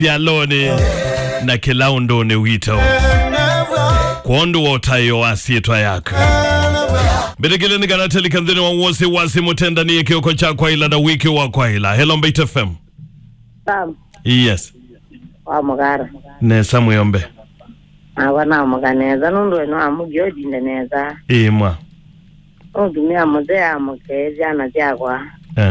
Pialone na kilaundo ne wito Kwondo wotayo asietwa yako Bedegele ni ganateli kanzini wa wasi mutenda ni kioko cha kwa ila na wiki wa kwa ila. Hello Mbita FM. Sam. Yes. Wa magara. Ne samu yombe. Wana maganeza nundu eno amugyoji ndeneza. Mwa. Dumia mozea mokezi anajagwa.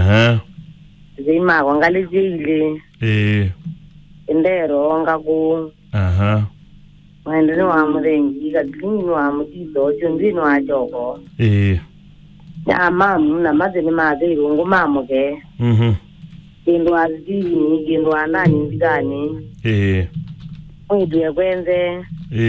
Zima wangali zili. Ndero ngaku. Mwendeni wa mrengi kadini wa mutido jumbini wa joko. Ya mamu na mazeni mazeli ungu mamu ke. Kindu azini, kindu anani mbigani. Mwidu ya kwenze.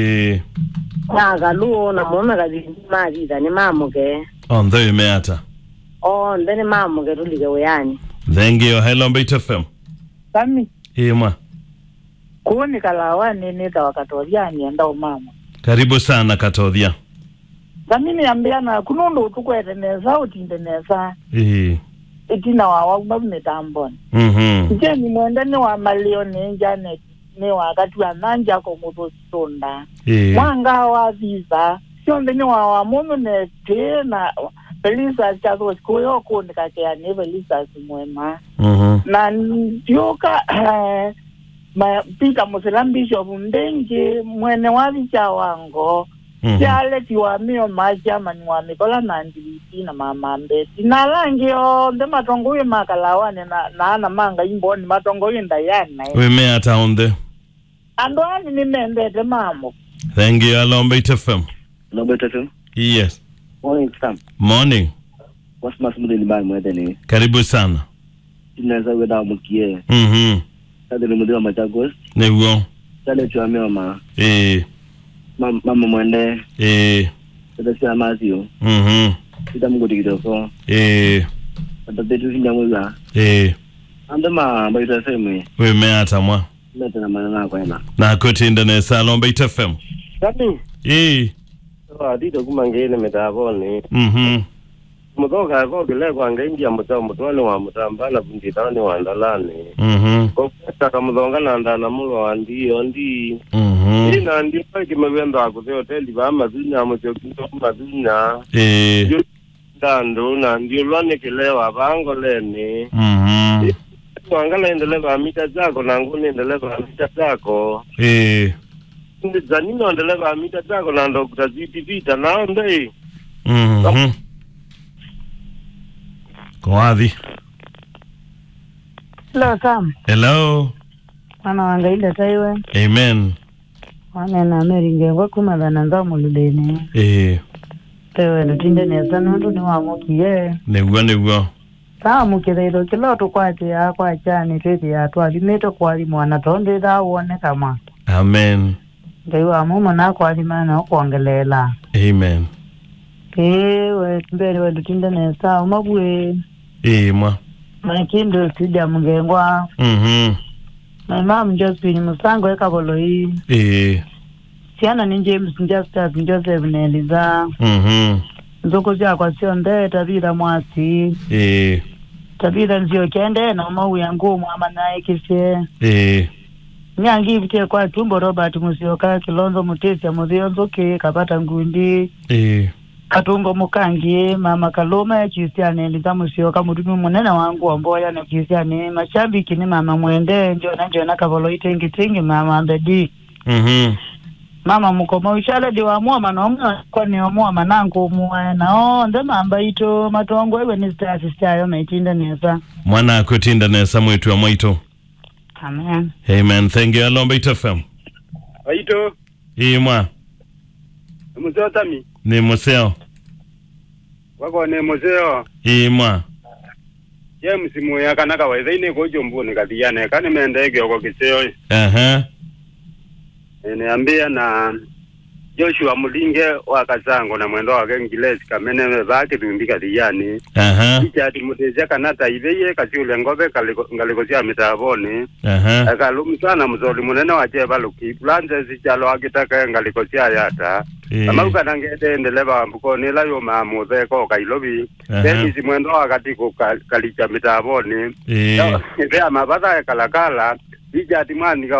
Nagaluo na mwona kazini maziza ni mamu ke. Ndo yumeata. Ndeni mamu ke tulike weyani. Thank you. Hello Mbita FM. Sami. Mwa. Kuoni kalawani nita wakatoliani andao mama. Karibu sana Katodhia. Samini ambiana kunundu utukwete neza utindeneza. Itina wawakubabu netamboni. Jeni mwendeni wa malio ninja ni wakati wa nanja konguto sonda. Mwanga wa visa. Siondeni wa wamumu nete na Belisa chazo kuyo kundi kakea ni Belisa simwema. Na njoka pika musilambisho mbengi mwene wavicha wango chale tiwamio majama ni wamikola na ndiliti na mama mbeti na langio nde matongoye makalawane na ana manga imboni matongoye ndayana Wimea taonde Andoani ni mendete mamo. Thank you. Hello Mbita FM. Hello Mbita FM. Yes. Morning Sam. Morning. What's masumude ni bali mwedeni. Karibu sana. Tunaweza weda mukie. Sade ni mudiwa Machagos. Newo. Sade chuamio ma. Mama mwende. Sade siya mazio. Sida mungu digidoko. Sade tu sinyamuza. Andama Mbita FM. Wimea tamwa. Mete na manana kwa ena. Na kuti indane Hello Mbita FM. Sade. Dito kumangene metavoni. Mutoka kwa kile kwa ngengia mutwale wa mutambala bunditani wa ndalani. Kwa kutaka mudongana ndana mulo andio ndi. Ina ndio kimewenda akuze hoteli ba mazinya mutokito mazinya. Ndando na ndio lwane kilewa bangoleni. Kuangala endeleva mita zako na nguni endeleva mita zako. Zanino endeleva mita zako na ndo kutaziti vita nao ndei. Kwa wazi. Hello Sam. Hello. Wana wangaida taiwe. Amen. Wana na meringe wakuma na nzamu ludeni. Tewe lutinde neza nundu ni wamukie. Newo. Mukire ilo kila tukwati ya kwa chani tete ya twalimeto kwali mwana tonde da wone kama. Amen. Ndewa amumo na kwali mana kuongelela. Amen. We mbele we lutinde neza umabwe. Mwa. Makindo sida mugengwa. My mom just been musango ekabolo hii. Siana ni James Justus Joseph na Eliza. Nzoko zia kwa sio nde tabira mwasi. Tabira nzio kende na umawu ya ngumu ama nae kise. Nyangi vitie kwa tumbo Robert Musioka Kilonzo Mutesi ya Muzio Nzoke kapata ngundi. Katungo Mukangi mama Kaloma ya Kristiane Eliza Musioka mutumi munena wangu wa mboya na Kristiane mashabiki ni mama mwende njo na kabolo itengi mama ambedi. Mama mukoma ushala di wa muama na omwa kwa ni muama nangu muana ndema ambaito matongo ewe ni sister yo maitinda nesa mwana akutinda nesa mwetu wa mwaito. Amen. Amen. Thank you. Hello Mbita FM. Aito. Mwa. Museo tami. Ni museo. Wako ni museo. Mwa. Ye msimu ya kanaka waiza ine kujumbuni katiyane kani mendege wako kiseo. Niambia na Joshua Mulinge wa Kazango na mwendo wake Ngilesi kamene baki tumbika diyani. Ichati mutezia kanata ibeye kachule ngobe ngalikosia mitaboni. Akalumsana mzoli munene wacheba luki. Planze zichalo akitaka ngalikosia yata. Kama ukanangete endeleva mbukoni la yo maamuze ko kailobi. Deni mwendo wakati kalicha mitaboni. Ipea mabata kalakala. ijati mwani